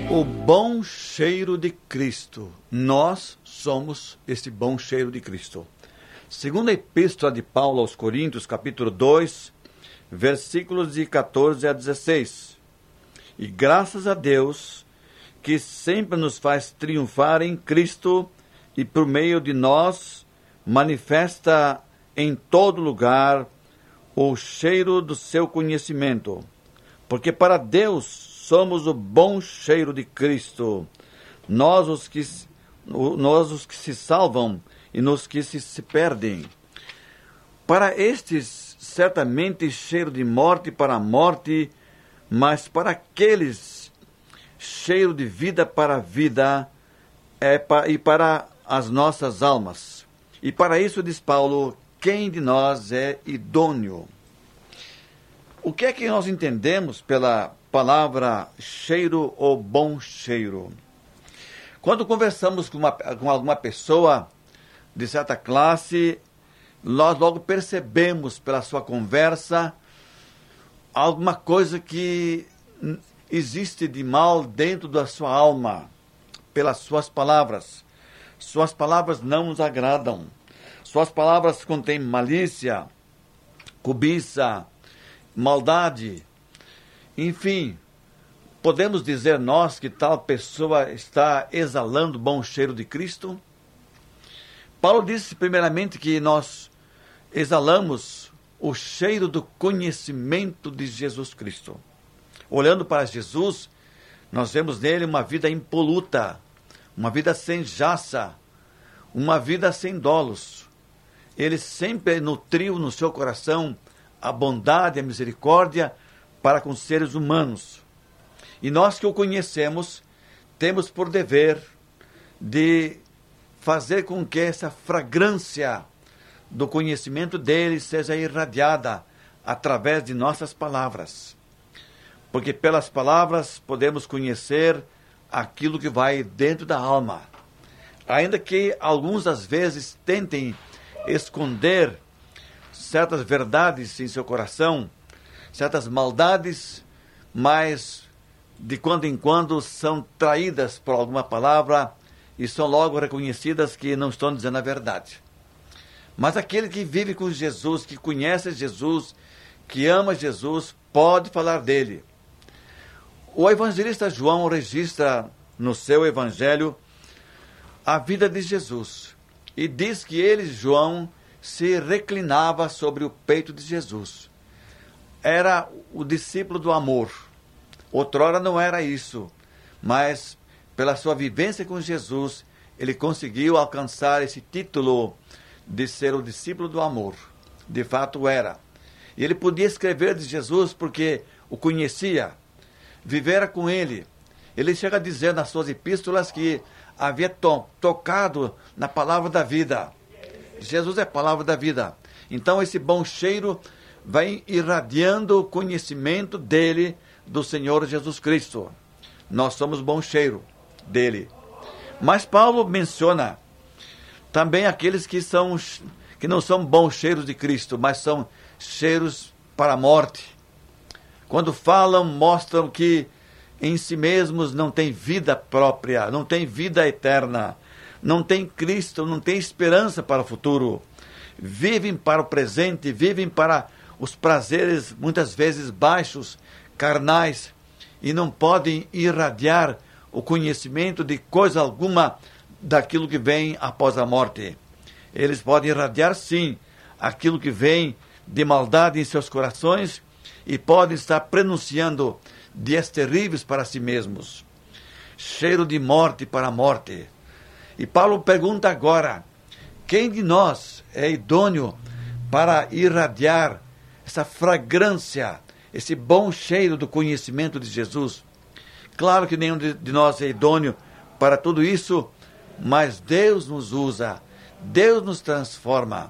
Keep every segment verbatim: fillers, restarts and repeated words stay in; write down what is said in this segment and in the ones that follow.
O bom cheiro de Cristo. Nós somos esse bom cheiro de Cristo. Segunda Epístola de Paulo aos Coríntios, capítulo dois, versículos de catorze a dezesseis. E graças a Deus, que sempre nos faz triunfar em Cristo e por meio de nós manifesta em todo lugar o cheiro do seu conhecimento. Porque para Deus somos o bom cheiro de Cristo, nós os que, nós os que se salvam e nos que se, se perdem. Para estes, certamente cheiro de morte para a morte, mas para aqueles, cheiro de vida para a vida é, e para as nossas almas. E para isso, diz Paulo, quem de nós é idôneo? O que é que nós entendemos pela palavra cheiro ou bom cheiro? Quando conversamos com, uma, com alguma pessoa de certa classe, nós logo percebemos pela sua conversa alguma coisa que existe de mal dentro da sua alma, pelas suas palavras. Suas palavras não nos agradam. Suas palavras contêm malícia, cobiça, maldade. Enfim, podemos dizer nós que tal pessoa está exalando o bom cheiro de Cristo? Paulo disse primeiramente que nós exalamos o cheiro do conhecimento de Jesus Cristo. Olhando para Jesus, nós vemos nele uma vida impoluta, uma vida sem jaça, uma vida sem dolos. Ele sempre nutriu no seu coração a bondade e a misericórdia para com os seres humanos. E nós que o conhecemos, temos por dever de fazer com que essa fragrância do conhecimento dele seja irradiada através de nossas palavras. Porque pelas palavras podemos conhecer aquilo que vai dentro da alma. Ainda que alguns às vezes tentem esconder certas verdades em seu coração, certas maldades, mas de quando em quando são traídas por alguma palavra e são logo reconhecidas que não estão dizendo a verdade. Mas aquele que vive com Jesus, que conhece Jesus, que ama Jesus, pode falar dele. O evangelista João registra no seu evangelho a vida de Jesus e diz que ele, João, se reclinava sobre o peito de Jesus. Era o discípulo do amor. Outrora não era isso, mas pela sua vivência com Jesus, ele conseguiu alcançar esse título de ser o discípulo do amor. De fato era. E ele podia escrever de Jesus porque o conhecia, vivera com ele. Ele chega a dizer nas suas epístolas que havia to- tocado na palavra da vida. Jesus é a palavra da vida. Então esse bom cheiro vai irradiando o conhecimento dele, do Senhor Jesus Cristo. Nós somos bom cheiro dele. Mas Paulo menciona também aqueles que, são, que não são bons cheiros de Cristo, mas são cheiros para a morte. Quando falam, mostram que em si mesmos não tem vida própria, não tem vida eterna, não tem Cristo, não tem esperança para o futuro. Vivem para o presente, vivem para os prazeres muitas vezes baixos, carnais, e não podem irradiar o conhecimento de coisa alguma daquilo que vem após a morte. Eles podem irradiar sim aquilo que vem de maldade em seus corações e podem estar prenunciando dias terríveis para si mesmos. Cheiro de morte para a morte. E Paulo pergunta agora, quem de nós é idôneo para irradiar essa fragrância, esse bom cheiro do conhecimento de Jesus? Claro que nenhum de nós é idôneo para tudo isso, mas Deus nos usa, Deus nos transforma.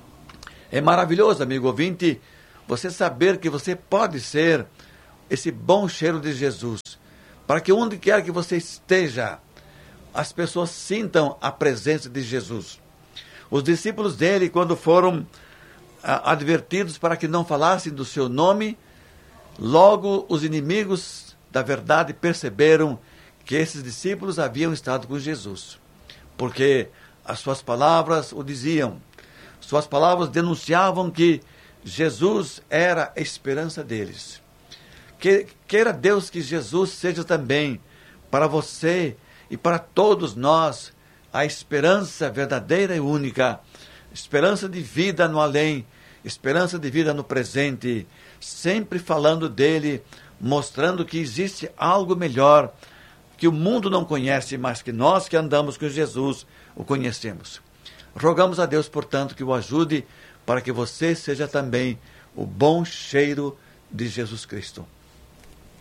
É maravilhoso, amigo ouvinte, você saber que você pode ser esse bom cheiro de Jesus, para que onde quer que você esteja, as pessoas sintam a presença de Jesus. Os discípulos dele, quando foram ah, advertidos para que não falassem do seu nome, logo os inimigos da verdade perceberam que esses discípulos haviam estado com Jesus, porque as suas palavras o diziam, suas palavras denunciavam que Jesus era a esperança deles. Que, queira Deus que Jesus seja também para você e para todos nós a esperança verdadeira e única, esperança de vida no além, esperança de vida no presente, sempre falando dele, mostrando que existe algo melhor, que o mundo não conhece, mas que nós que andamos com Jesus o conhecemos. Rogamos a Deus, portanto, que o ajude para que você seja também o bom cheiro de Jesus Cristo.